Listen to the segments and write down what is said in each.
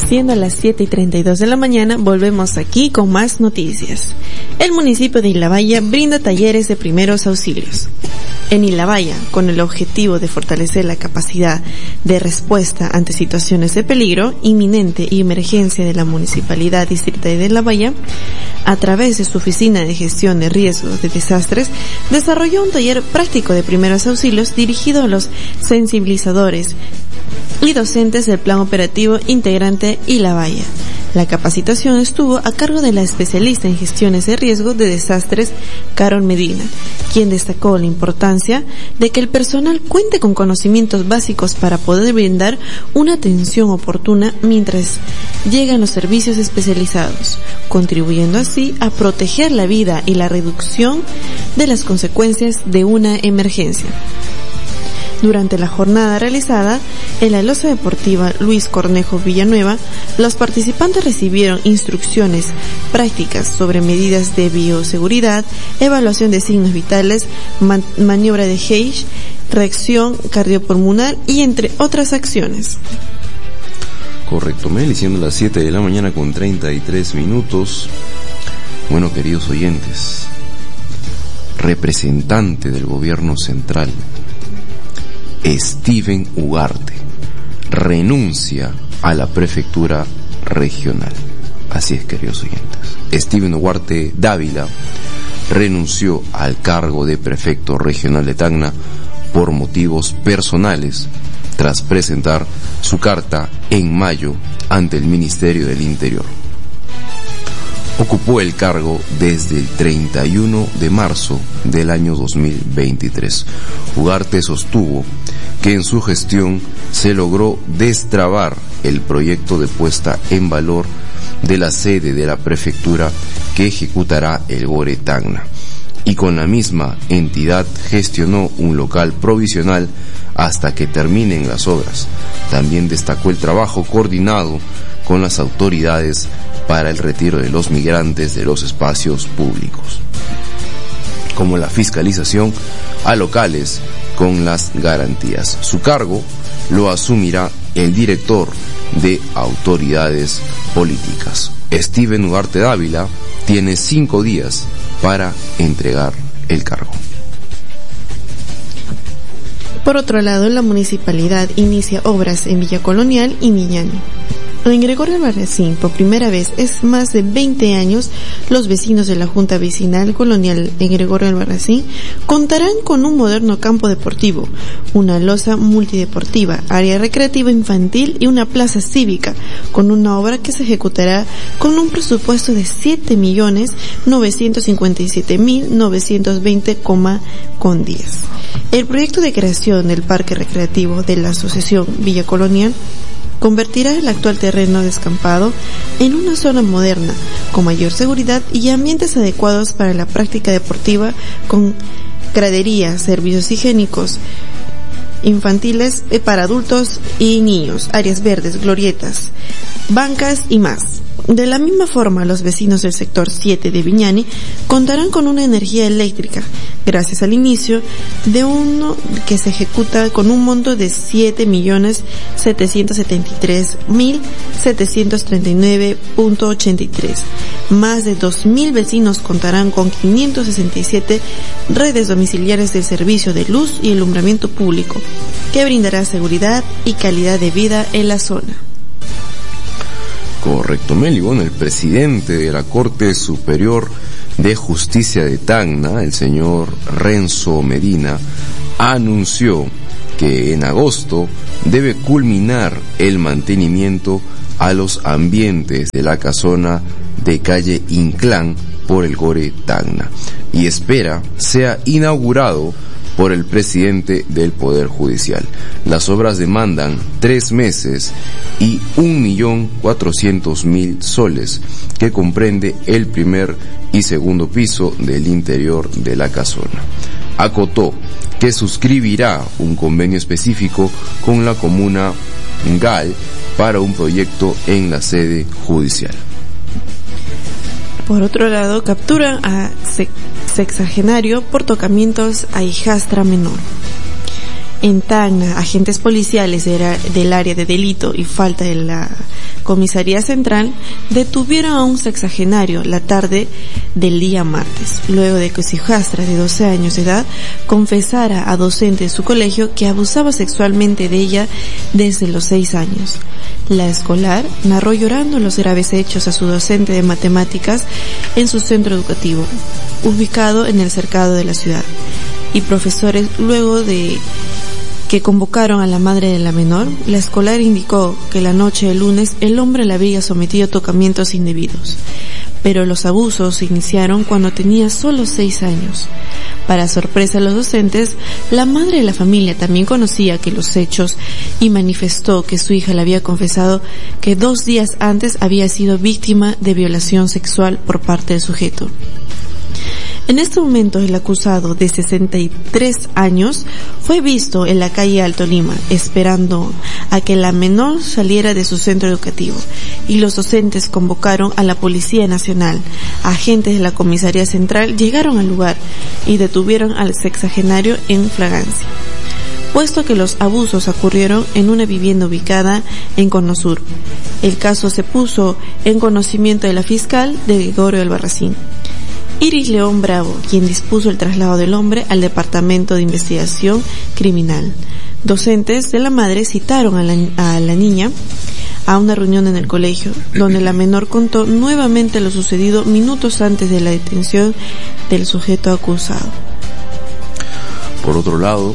Siendo las 7:32 de la mañana, volvemos aquí con más noticias. El municipio de Illabaya brinda talleres de primeros auxilios. En Illabaya, con el objetivo de fortalecer la capacidad de respuesta ante situaciones de peligro inminente y emergencia de la Municipalidad Distrital de Illabaya, a través de su Oficina de Gestión de Riesgos de Desastres, desarrolló un taller práctico de primeros auxilios dirigido a los sensibilizadores y docentes del Plan Operativo Integrante Illabaya. La capacitación estuvo a cargo de la especialista en gestiones de riesgo de desastres, Carol Medina, quien destacó la importancia de que el personal cuente con conocimientos básicos para poder brindar una atención oportuna mientras llegan los servicios especializados, contribuyendo así a proteger la vida y la reducción de las consecuencias de una emergencia. Durante la jornada realizada en la loza deportiva Luis Cornejo Villanueva, los participantes recibieron instrucciones prácticas sobre medidas de bioseguridad, evaluación de signos vitales, maniobra de Heish, reacción cardiopulmonar y entre otras acciones. Correcto, Meli, siendo las 7 de la mañana con 33 minutos. Bueno, queridos oyentes, representante del gobierno central, Steven Ugarte, renuncia a la prefectura regional. Así es, queridos oyentes. Steven Ugarte Dávila renunció al cargo de prefecto regional de Tacna por motivos personales, tras presentar su carta en mayo ante el Ministerio del Interior. Ocupó el cargo desde el 31 de marzo del año 2023. Ugarte sostuvo que en su gestión se logró destrabar el proyecto de puesta en valor de la sede de la prefectura que ejecutará el GORE Tacna, y con la misma entidad gestionó un local provisional hasta que terminen las obras. También destacó el trabajo coordinado con las autoridades para el retiro de los migrantes de los espacios públicos, como la fiscalización a locales con las garantías. Su cargo lo asumirá el director de autoridades políticas. Steven Ugarte Dávila tiene 5 días para entregar el cargo. Por otro lado, la municipalidad inicia obras en Villa Colonial y Miñani. En Gregorio Albarracín, por primera vez es más de 20 años, los vecinos de la Junta Vecinal Colonial en Gregorio Albarracín contarán con un moderno campo deportivo, una loza multideportiva, área recreativa infantil y una plaza cívica, con una obra que se ejecutará con un presupuesto de 7.957.920,10. El proyecto de creación del parque recreativo de la Asociación Villa Colonial convertirá el actual terreno descampado en una zona moderna, con mayor seguridad y ambientes adecuados para la práctica deportiva, con graderías, servicios higiénicos infantiles para adultos y niños, áreas verdes, glorietas, bancas y más. De la misma forma, los vecinos del sector 7 de Viñani contarán con una energía eléctrica, gracias al inicio de uno que se ejecuta con un monto de 7.773.739.83. Más de 2.000 vecinos contarán con 567 redes domiciliares del servicio de luz y alumbramiento público, que brindará seguridad y calidad de vida en la zona. Correcto, Meli. Bueno, el presidente de la Corte Superior de Justicia de Tacna, el señor Renzo Medina, anunció que en agosto debe culminar el mantenimiento a los ambientes de la casona de calle Inclán por el GORE Tacna, y espera sea inaugurado por el presidente del Poder Judicial. Las obras demandan 3 meses y 1.400.000 soles, que comprende el primer y segundo piso del interior de la casona. Acotó que suscribirá un convenio específico con la comuna GAL para un proyecto en la sede judicial. Por otro lado, capturan a sexagenario por tocamientos a hijastra menor. En Tacna, agentes policiales del área de delito y falta de Comisaría Central detuvieron a un sexagenario la tarde del día martes, luego de que su hijastra de 12 años de edad confesara a docente de su colegio que abusaba sexualmente de ella desde los 6 años. La escolar narró llorando los graves hechos a su docente de matemáticas en su centro educativo, ubicado en el cercado de la ciudad, y profesores. Luego de que convocaron a la madre de la menor, la escolar indicó que la noche del lunes el hombre la había sometido a tocamientos indebidos, pero los abusos se iniciaron cuando tenía solo 6 años. Para sorpresa de los docentes, la madre de la familia también conocía que los hechos y manifestó que su hija le había confesado que 2 días antes había sido víctima de violación sexual por parte del sujeto. En este momento el acusado, de 63 años, fue visto en la calle Alto Lima, esperando a que la menor saliera de su centro educativo, y los docentes convocaron a la Policía Nacional. Agentes de la Comisaría Central llegaron al lugar y detuvieron al sexagenario en flagrancia, puesto que los abusos ocurrieron en una vivienda ubicada en Cono Sur. El caso se puso en conocimiento de la fiscal de Gregorio Albarracín. Iris León Bravo, quien dispuso el traslado del hombre al Departamento de Investigación Criminal. Docentes de la madre citaron a la niña a una reunión en el colegio, donde la menor contó nuevamente lo sucedido minutos antes de la detención del sujeto acusado. Por otro lado,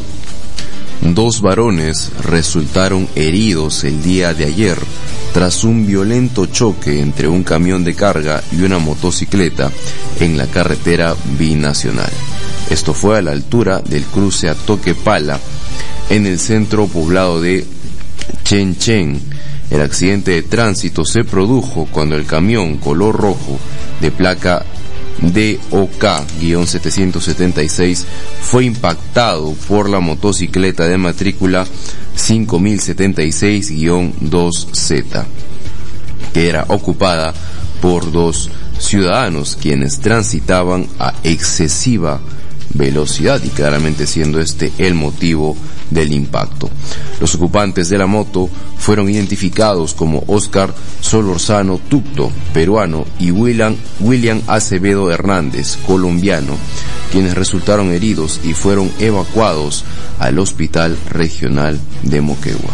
2 varones resultaron heridos el día de ayer tras un violento choque entre un camión de carga y una motocicleta en la carretera binacional. Esto fue a la altura del cruce a Toquepala, en el centro poblado de Chenchen. El accidente de tránsito se produjo cuando el camión color rojo de placa DOK-776 fue impactado por la motocicleta de matrícula 5076-2Z, que era ocupada por 2 ciudadanos quienes transitaban a excesiva velocidad, y claramente siendo este el motivo del impacto. Los ocupantes de la moto fueron identificados como Oscar Solorzano Tucto, peruano, y William Acevedo Hernández, colombiano, quienes resultaron heridos y fueron evacuados al Hospital Regional de Moquegua.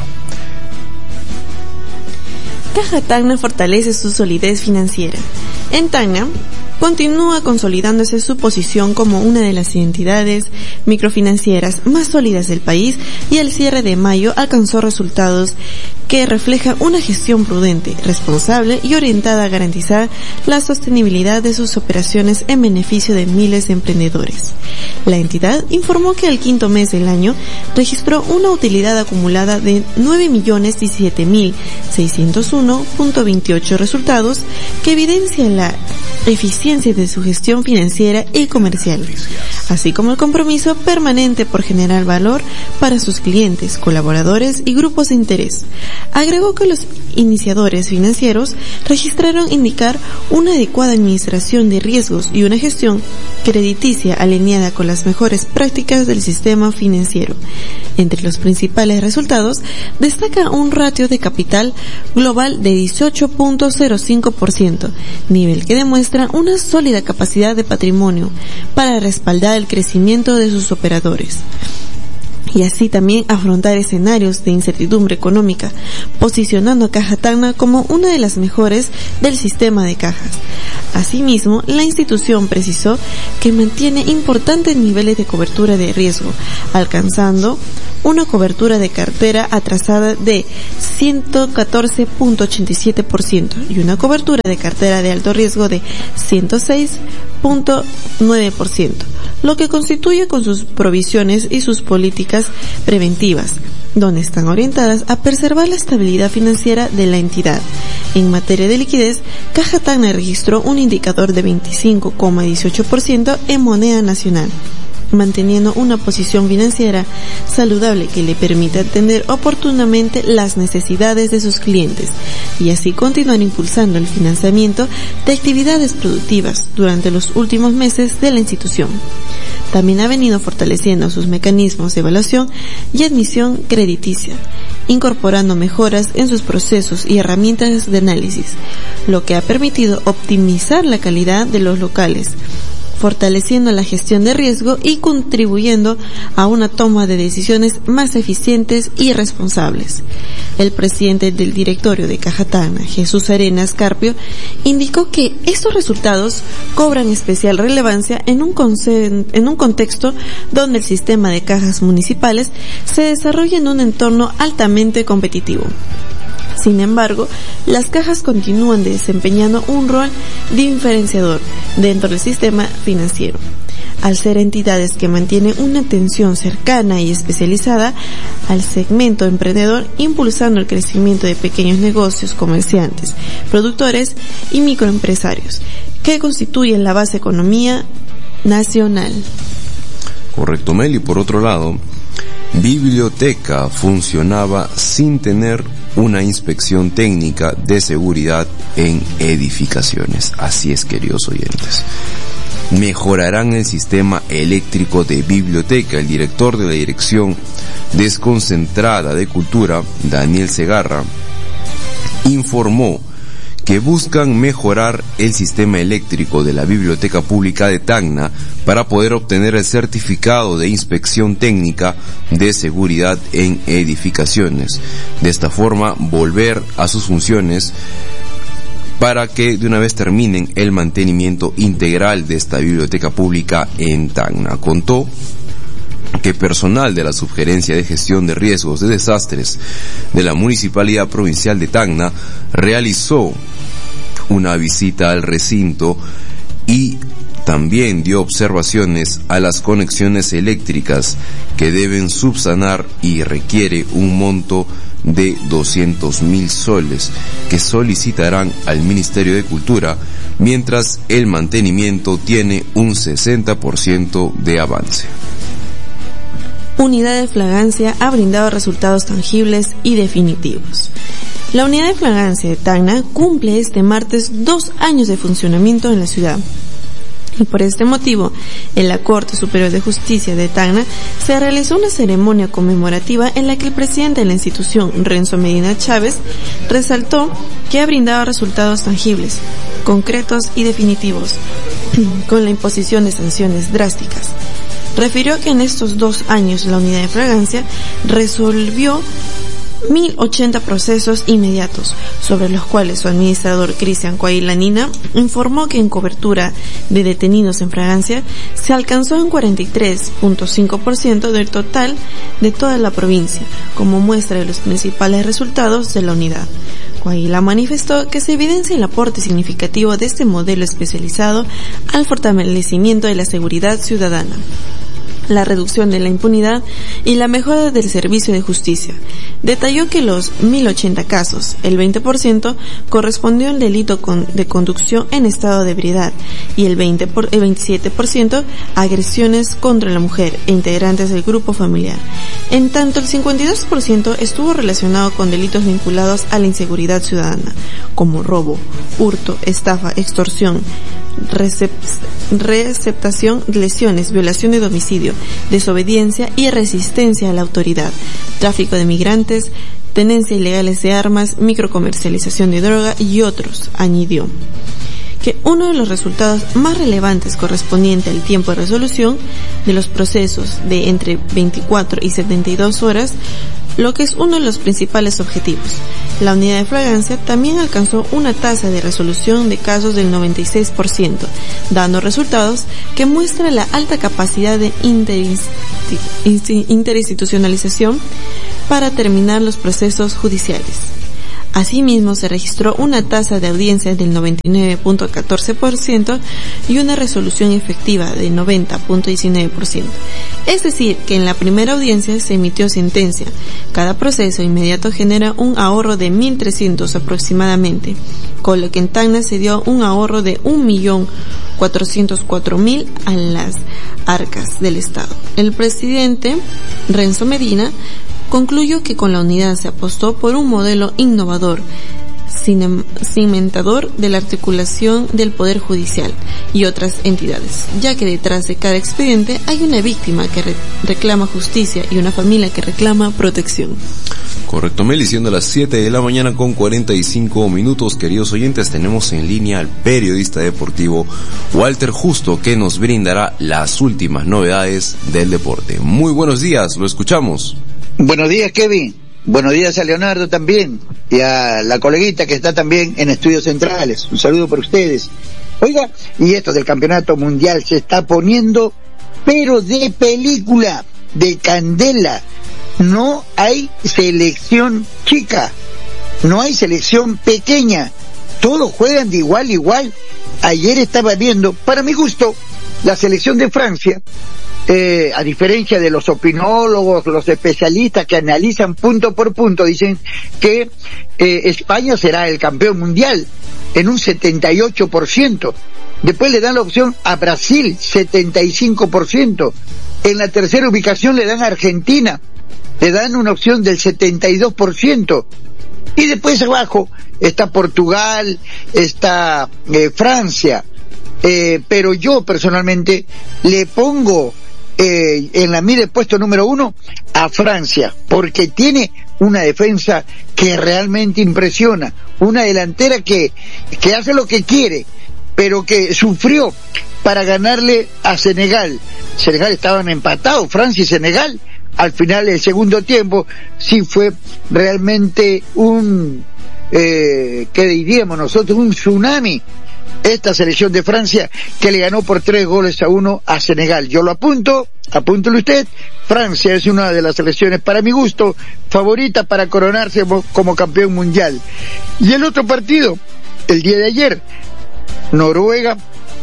Caja Tacna fortalece su solidez financiera. En Tacna continúa consolidándose su posición como una de las entidades microfinancieras más sólidas del país, y al cierre de mayo alcanzó resultados que reflejan una gestión prudente, responsable y orientada a garantizar la sostenibilidad de sus operaciones en beneficio de miles de emprendedores. La entidad informó que al 5º mes del año registró una utilidad acumulada de 9.017.601.28 resultados, que evidencian la eficiencia de su gestión financiera y comercial, así como el compromiso permanente por generar valor para sus clientes, colaboradores y grupos de interés. Agregó que los iniciadores financieros registraron indicar una adecuada administración de riesgos y una gestión crediticia alineada con las mejores prácticas del sistema financiero. Entre los principales resultados destaca un ratio de capital global de 18.05%, nivel que demuestra una sólida capacidad de patrimonio para respaldar el crecimiento de sus operadores, y así también afrontar escenarios de incertidumbre económica, posicionando a Caja Tacna como una de las mejores del sistema de cajas. Asimismo, la institución precisó que mantiene importantes niveles de cobertura de riesgo, alcanzando una cobertura de cartera atrasada de 114.87% y una cobertura de cartera de alto riesgo de 106.9%, lo que constituye con sus provisiones y sus políticas preventivas, donde están orientadas a preservar la estabilidad financiera de la entidad. En materia de liquidez, Caja Tacna registró un indicador de 25,18% en moneda nacional, manteniendo una posición financiera saludable que le permite atender oportunamente las necesidades de sus clientes y así continuar impulsando el financiamiento de actividades productivas durante los últimos meses de la institución. También ha venido fortaleciendo sus mecanismos de evaluación y admisión crediticia, incorporando mejoras en sus procesos y herramientas de análisis, lo que ha permitido optimizar la calidad de los locales, fortaleciendo la gestión de riesgo y contribuyendo a una toma de decisiones más eficientes y responsables. El presidente del directorio de Caja Tacna, Jesús Arenas Carpio, indicó que estos resultados cobran especial relevancia en un contexto donde el sistema de cajas municipales se desarrolla en un entorno altamente competitivo. Sin embargo, las cajas continúan desempeñando un rol diferenciador dentro del sistema financiero, al ser entidades que mantienen una atención cercana y especializada al segmento emprendedor, impulsando el crecimiento de pequeños negocios, comerciantes, productores y microempresarios, que constituyen la base economía nacional. Correcto, Meli. Por otro lado, Biblioteca funcionaba sin tener una inspección técnica de seguridad en edificaciones. Así es, queridos oyentes. Mejorarán el sistema eléctrico de Biblioteca. El director de la Dirección Desconcentrada de Cultura, Daniel Segarra, informó que buscan mejorar el sistema eléctrico de la Biblioteca Pública de Tacna para poder obtener el certificado de inspección técnica de seguridad en edificaciones. De esta forma, volver a sus funciones para que de una vez terminen el mantenimiento integral de esta biblioteca pública en Tacna. Contó que personal de la Subgerencia de Gestión de Riesgos de Desastres de la Municipalidad Provincial de Tacna realizó una visita al recinto y también dio observaciones a las conexiones eléctricas que deben subsanar y requiere un monto de 200.000 soles que solicitarán al Ministerio de Cultura, mientras el mantenimiento tiene un 60% de avance. Unidad de Flagrancia ha brindado resultados tangibles y definitivos. La Unidad de Flagrancia de Tacna cumple este martes 2 años de funcionamiento en la ciudad. Y por este motivo, en la Corte Superior de Justicia de Tacna se realizó una ceremonia conmemorativa en la que el presidente de la institución, Renzo Medina Chávez, resaltó que ha brindado resultados tangibles, concretos y definitivos, con la imposición de sanciones drásticas. Refirió que en estos 2 años la Unidad de Flagrancia resolvió 1.080 procesos inmediatos, sobre los cuales su administrador Cristian Coailanina informó que en cobertura de detenidos en flagrancia se alcanzó en 43.5% del total de toda la provincia, como muestra de los principales resultados de la unidad. Coaila manifestó que se evidencia el aporte significativo de este modelo especializado al fortalecimiento de la seguridad ciudadana, la reducción de la impunidad y la mejora del servicio de justicia. Detalló que los 1.080 casos, el 20% correspondió al delito de conducción en estado de ebriedad y el 27% agresiones contra la mujer e integrantes del grupo familiar. En tanto, el 52% estuvo relacionado con delitos vinculados a la inseguridad ciudadana, como robo, hurto, estafa, extorsión, receptación de lesiones, violación de domicilio, desobediencia y resistencia a la autoridad, tráfico de migrantes, tenencia ilegales de armas, microcomercialización de droga y otros, añadió. Que uno de los resultados más relevantes correspondiente al tiempo de resolución de los procesos de entre 24 y 72 horas, lo que es uno de los principales objetivos. La unidad de flagrancia también alcanzó una tasa de resolución de casos del 96%, dando resultados que muestran la alta capacidad de interinstitucionalización para terminar los procesos judiciales. Asimismo, se registró una tasa de audiencia del 99.14% y una resolución efectiva de 90.19%. Es decir, que en la primera audiencia se emitió sentencia. Cada proceso inmediato genera un ahorro de 1.300 aproximadamente, con lo que en Tacna se dio un ahorro de 1.404.000 a las arcas del Estado. El presidente Renzo Medina concluyó que con la unidad se apostó por un modelo innovador cimentador de la articulación del Poder Judicial y otras entidades, ya que detrás de cada expediente hay una víctima que reclama justicia y una familia que reclama protección. Correcto, Meli, siendo las 7 de la mañana con 45 minutos, queridos oyentes, tenemos en línea al periodista deportivo Walter Justo, que nos brindará las últimas novedades del deporte. Muy buenos días, lo escuchamos. Buenos días, Kevin. Buenos días a Leonardo también, y a la coleguita que está también en Estudios Centrales. Un saludo para ustedes. Oiga, y esto del campeonato mundial se está poniendo, pero de película, de candela. No hay selección chica, no hay selección pequeña, todos juegan de igual a igual. Ayer estaba viendo, para mi gusto, la selección de Francia, a diferencia de los opinólogos, los especialistas que analizan punto por punto, dicen que España será el campeón mundial en un 78%. Después le dan la opción a Brasil, 75%. En la tercera ubicación le dan a Argentina, le dan una opción del 72%. Y después abajo está Portugal, está Francia. Pero yo personalmente le pongo en la mira de puesto número 1 a Francia, porque tiene una defensa que realmente impresiona, una delantera que hace lo que quiere, pero que sufrió para ganarle a Senegal. Senegal estaban empatados, Francia y Senegal. Al final del segundo tiempo sí fue realmente un ¿qué diríamos nosotros? Un tsunami esta selección de Francia, que le ganó por 3-1 a Senegal. Yo lo apúntelo usted. Francia es una de las selecciones, para mi gusto, favorita para coronarse como campeón mundial. Y el otro partido, el día de ayer, Noruega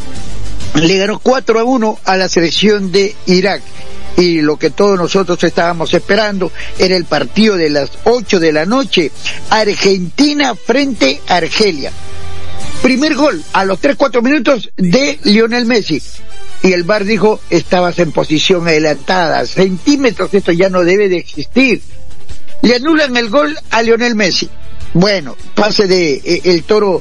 le ganó 4-1 a la selección de Irak. Y lo que todos nosotros estábamos esperando era el partido de las 8 de la noche, Argentina frente a Argelia. Primer gol a los 3-4 minutos de Lionel Messi. Y el VAR dijo, estabas en posición adelantada, centímetros, esto ya no debe de existir. Le anulan el gol a Lionel Messi. Bueno, pase de el Toro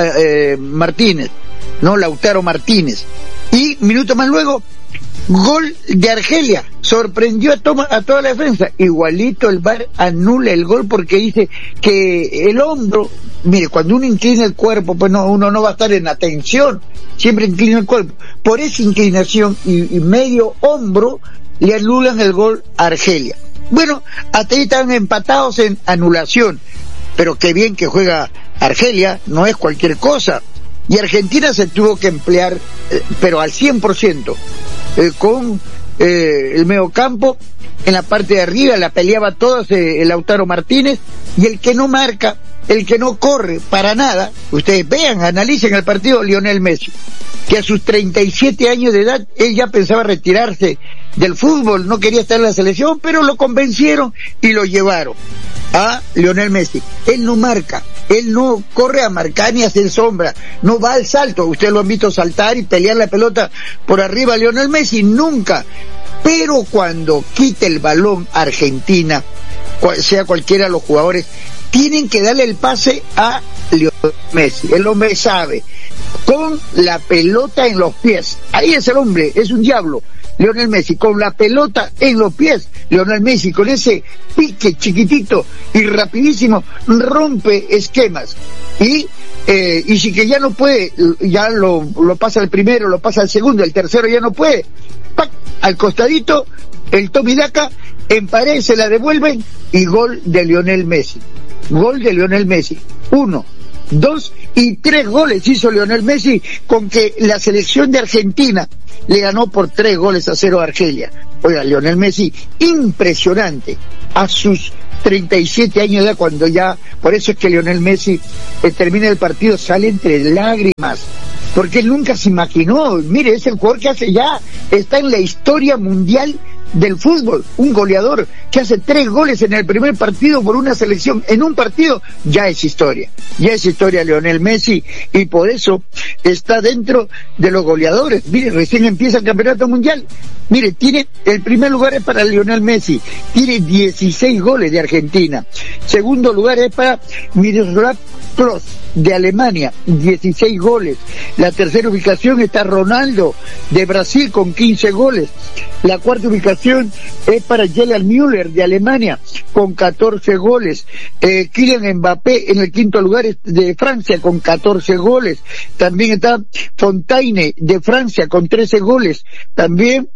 Martínez, no, Lautaro Martínez. Y minuto más luego, gol de Argelia, sorprendió a toda la defensa. Igualito el VAR anula el gol porque dice que el hombro, mire, cuando uno inclina el cuerpo, pues no, uno no va a estar en atención, siempre inclina el cuerpo. Por esa inclinación y medio hombro le anulan el gol a Argelia. Bueno, hasta ahí están empatados en anulación, pero qué bien que juega Argelia, no es cualquier cosa. Y Argentina se tuvo que emplear, pero al 100%. Con el mediocampo en la parte de arriba, la peleaba todas el Lautaro Martínez, y el que no marca, el que no corre para nada, ustedes vean, analicen el partido, Lionel Messi, que a sus 37 años de edad, él ya pensaba retirarse del fútbol, no quería estar en la selección, pero lo convencieron y lo llevaron a Lionel Messi. Él no marca, él no corre a marcar ni a hacer sombra, no va al salto. Ustedes lo han visto saltar y pelear la pelota por arriba a Lionel Messi, nunca. Pero cuando quite el balón Argentina, sea cualquiera de los jugadores, tienen que darle el pase a Lionel Messi. El hombre sabe, con la pelota en los pies, ahí es el hombre, es un diablo. Lionel Messi, con la pelota en los pies, Lionel Messi, con ese pique chiquitito y rapidísimo, rompe esquemas. Y si que ya no puede, ya lo pasa el primero, lo pasa el segundo, el tercero ya no puede, ¡pac!, al costadito, el Tommy Daca, en pared se la devuelven, y gol de Lionel Messi. Gol de Lionel Messi. 1, 2 y 3 goles hizo Lionel Messi, con que la selección de Argentina le ganó por 3-0 a Argelia. Oiga, Lionel Messi, impresionante, a sus 37 años de edad, cuando ya, por eso es que Lionel Messi termina el partido, sale entre lágrimas, porque él nunca se imaginó, mire, es el jugador que hace ya, está en la historia mundial del fútbol, un goleador que hace 3 goles en el primer partido por una selección, en un partido, ya es historia Lionel Messi, y por eso está dentro de los goleadores. Mire, recién empieza el campeonato mundial Mire, el primer lugar es para Lionel Messi, tiene 16 goles de Argentina. Segundo lugar es para Miroslav Klose de Alemania, 16 goles. La tercera ubicación está Ronaldo de Brasil con 15 goles. La cuarta ubicación es para Gerald Müller de Alemania con 14 goles. Kylian Mbappé en el quinto lugar de Francia con 14 goles. También está Fontaine de Francia con 13 goles. También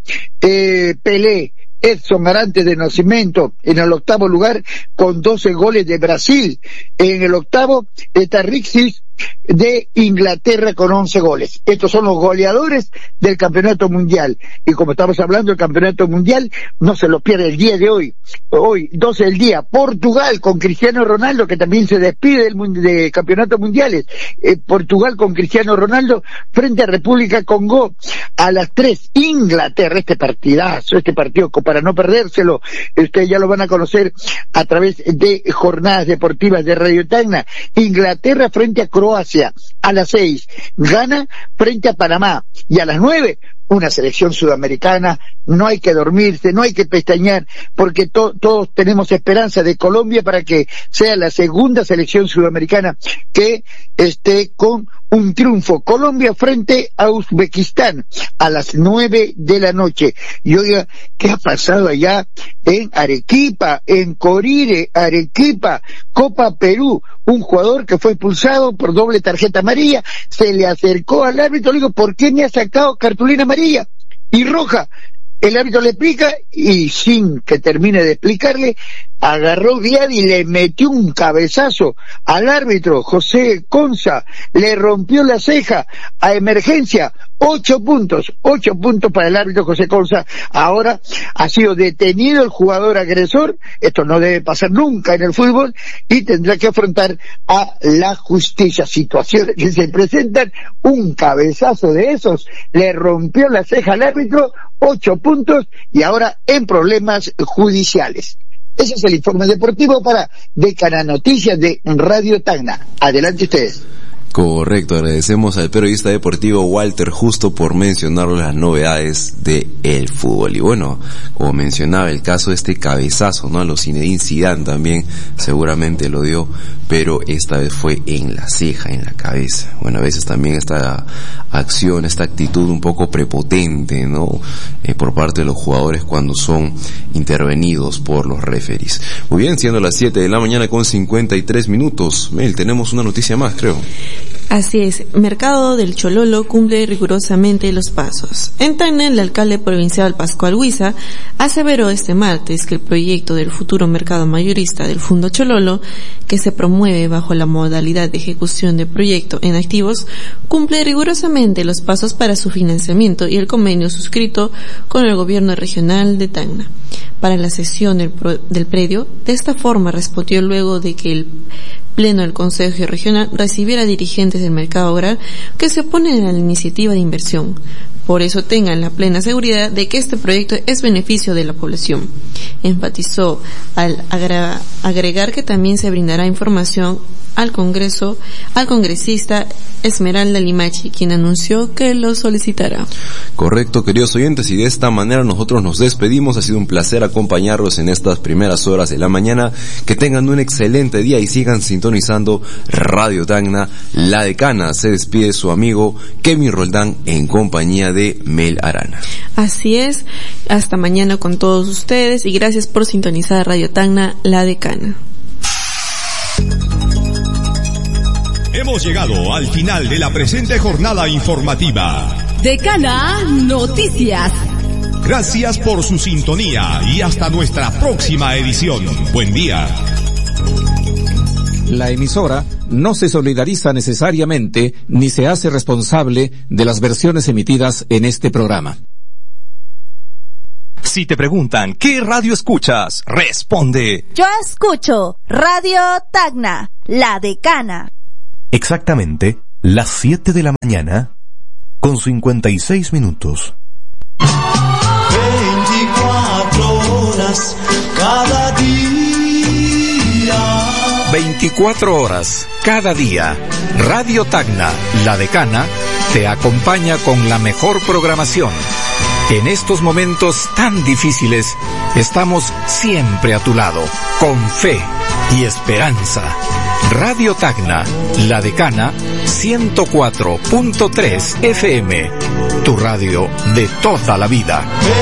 Pelé, Edson Arantes de Nascimento en el octavo lugar con 12 goles de Brasil. En el octavo está Rixis de Inglaterra con 11 goles. Estos son los goleadores del campeonato mundial. Y como estamos hablando del campeonato mundial, no se lo pierde el día de hoy. Hoy, 12 del día, Portugal con Cristiano Ronaldo, que también se despide de campeonatos mundiales. Portugal con Cristiano Ronaldo frente a República Congo. A las 3, Inglaterra, este partido, para no perdérselo, ustedes ya lo van a conocer a través de jornadas deportivas de Radio Tacna. Inglaterra frente a Croacia. A las 6, Ghana frente a Panamá. Y a las 9, una selección sudamericana. No hay que dormirse, no hay que pestañear, porque todos tenemos esperanza de Colombia para que sea la segunda selección sudamericana que esté con un triunfo. Colombia frente a Uzbekistán a las 9 de la noche. Y oiga, ¿qué ha pasado allá en Arequipa, en Corire, Arequipa, Copa Perú? Un jugador que fue expulsado por doble tarjeta amarilla, se le acercó al árbitro, le dijo, ¿por qué me ha sacado cartulina amarilla y roja? El árbitro le explica y sin que termine de explicarle, agarró Vial y le metió un cabezazo al árbitro José Conza, le rompió la ceja a Emergencia. 8 puntos para el árbitro José Conza. Ahora ha sido detenido el jugador agresor, esto no debe pasar nunca en el fútbol, y tendrá que afrontar a la justicia. Situaciones que se presentan, un cabezazo de esos, le rompió la ceja al árbitro, 8 puntos, y ahora en problemas judiciales. Ese es el informe deportivo para Decana Noticias de Radio Tacna. Adelante ustedes. Correcto, agradecemos al periodista deportivo Walter Justo por mencionar las novedades de el fútbol. Y bueno, como mencionaba, el caso de este cabezazo, ¿no? A los Zinedine Zidane también seguramente lo dio, pero esta vez fue en la ceja, en la cabeza. Bueno, a veces también esta acción, esta actitud un poco prepotente, ¿no? Por parte de los jugadores cuando son intervenidos por los referees. Muy bien, siendo las 7 de la mañana con 53 minutos. Mel, tenemos una noticia más, creo. Así es, Mercado del Chololo cumple rigurosamente los pasos. En Tacna, el alcalde provincial Pascual Huiza aseveró este martes que el proyecto del futuro mercado mayorista del Fundo Chololo, que se promueve bajo la modalidad de ejecución de proyecto en activos, cumple rigurosamente los pasos para su financiamiento y el convenio suscrito con el gobierno regional de Tacna para la cesión del predio. De esta forma respondió luego de que el Pleno del Consejo Regional recibiera dirigentes del mercado oral que se oponen a la iniciativa de inversión. Por eso tengan la plena seguridad de que este proyecto es beneficio de la población. Enfatizó al agregar que también se brindará información al congresista Esmeralda Limachi, quien anunció que lo solicitará. Correcto, queridos oyentes, y de esta manera nosotros nos despedimos. Ha sido un placer acompañarlos en estas primeras horas de la mañana. Que tengan un excelente día y sigan sintonizando Radio Tacna, La Decana. Se despide su amigo Kevin Roldán en compañía de Mel Arana. Así es, hasta mañana con todos ustedes y gracias por sintonizar Radio Tacna, La Decana. Hemos llegado al final de la presente jornada informativa. Decana Noticias. Gracias por su sintonía y hasta nuestra próxima edición. Buen día. La emisora no se solidariza necesariamente ni se hace responsable de las versiones emitidas en este programa. Si te preguntan ¿qué radio escuchas?, responde: Yo escucho Radio Tacna, La Decana. Exactamente las 7 de la mañana con 56 minutos. 24 horas cada día. 24 horas cada día. Radio Tacna, La Decana, te acompaña con la mejor programación. En estos momentos tan difíciles, estamos siempre a tu lado, con fe y esperanza. Radio Tacna, La Decana, 104.3 FM, tu radio de toda la vida.